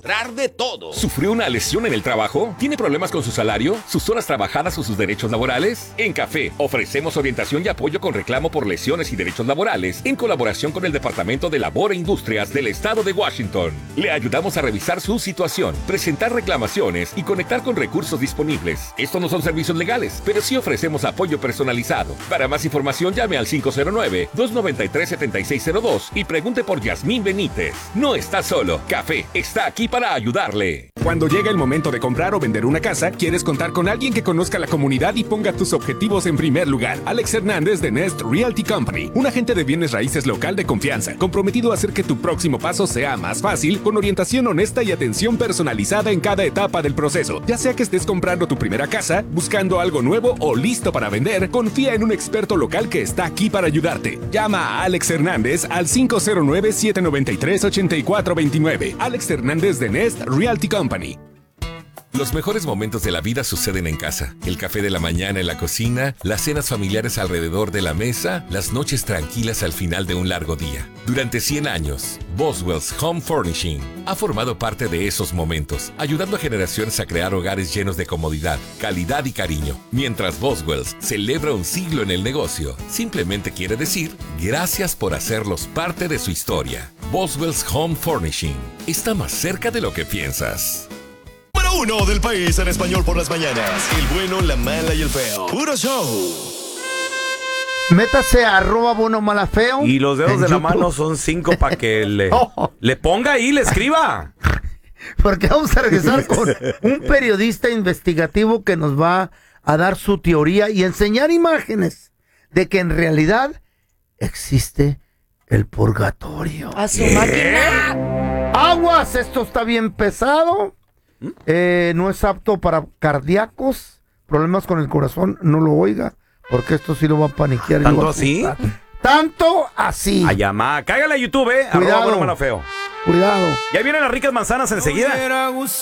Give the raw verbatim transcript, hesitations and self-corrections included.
encontrar de todo. ¿Sufrió una lesión en el trabajo? ¿Tiene problemas con su salario, sus horas trabajadas o sus derechos laborales? En Café ofrecemos orientación y apoyo con reclamo por lesiones y derechos laborales en colaboración con el Departamento de Labor e Industrias del Estado de Washington. Le ayudamos a revisar su situación, presentar reclamaciones y conectar con recursos disponibles. Estos no son servicios legales, pero sí ofrecemos apoyo personalizado. Para más información llame al cinco cero nueve, dos nueve tres, siete seis cero dos y pregunte por Yasmín Benítez. No está solo, Café está aquí para ayudarle. Cuando llega el momento de comprar o vender una casa, quieres contar con alguien que conozca la comunidad y ponga tus objetivos en primer lugar. Alex Hernández de Nest Realty Company, un agente de bienes raíces local de confianza, comprometido a hacer que tu próximo paso sea más fácil, con orientación honesta y atención personalizada en cada etapa del proceso. Ya sea que estés comprando tu primera casa, buscando algo nuevo o listo para vender, confía en un experto local que está aquí para ayudarte. Llama a Alex Hernández al cinco cero nueve, siete nueve tres, ocho cuatro dos nueve. Alex Hernández de Nest Realty Company. Los mejores momentos de la vida suceden en casa. El café de la mañana en la cocina, las cenas familiares alrededor de la mesa, las noches tranquilas al final de un largo día. Durante cien años, Boswell's Home Furnishing ha formado parte de esos momentos, ayudando a generaciones a crear hogares llenos de comodidad, calidad y cariño. Mientras Boswell's celebra un siglo en el negocio, simplemente quiere decir gracias por hacerlos parte de su historia. Boswell's Home Furnishing está más cerca de lo que piensas. Uno del país en español por las mañanas. El bueno, la mala y el feo. Puro show. Métase a arroba bueno mala feo. Y los dedos de YouTube. La mano son cinco para que le, oh. le ponga ahí, le escriba. Porque vamos a regresar con un periodista investigativo que nos va a dar su teoría y enseñar imágenes de que en realidad existe el purgatorio. A su máquina. Aguas, esto está bien pesado. Eh, no es apto para cardíacos, problemas con el corazón, no lo oiga, porque esto sí lo va a paniquear. ¿Tanto así? Tanto así. A llamar, cáigale a YouTube, eh. Cuidado. Arroba bueno, mala, feo. Cuidado. Ya vienen las ricas manzanas enseguida.